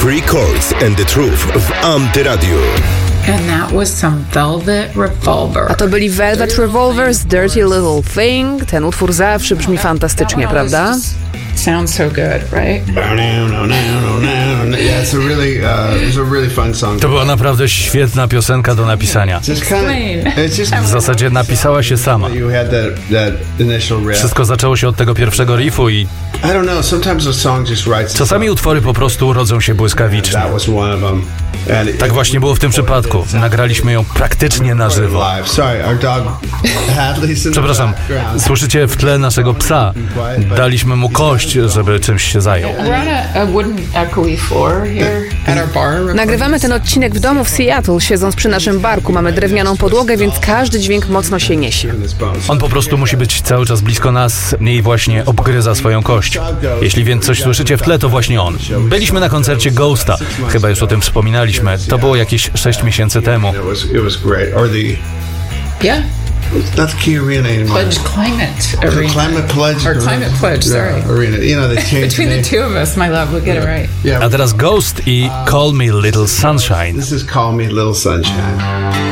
Three Chords and the Truth w Antyradiu. And that was some Velvet Revolver. A to byli Velvet Revolver z Dirty Little Thing. Ten utwór zawsze brzmi fantastycznie, prawda? Sounds so good, right? Yeah, it's a really fun song. To była naprawdę świetna piosenka do napisania. W zasadzie napisała się sama. Wszystko zaczęło się od tego pierwszego riffu i czasami utwory po prostu rodzą się błyskawicznie. Tak właśnie było w tym przypadku. Nagraliśmy ją praktycznie na żywo. Przepraszam, słyszycie w tle naszego psa. Daliśmy mu kość, żeby czymś się zajął. Nagrywamy ten odcinek w domu w Seattle, siedząc przy naszym barku. Mamy drewnianą podłogę, więc każdy dźwięk mocno się niesie. On po prostu musi być cały czas blisko nas i właśnie obgryza swoją kość. Jeśli więc coś słyszycie w tle, to właśnie on. Byliśmy na koncercie Ghosta. Chyba już o tym wspominaliśmy. To było jakieś 6 miesięcy temu. Yeah. Not the key arena anymore. Climate Arena. Climate Pledge. Or Climate Pledge, sorry. Arena. You know, they changed Between the two of us, my love, we'll get it right. Yeah. A teraz Ghost i Call Me Little Sunshine. This is Call Me Little Sunshine.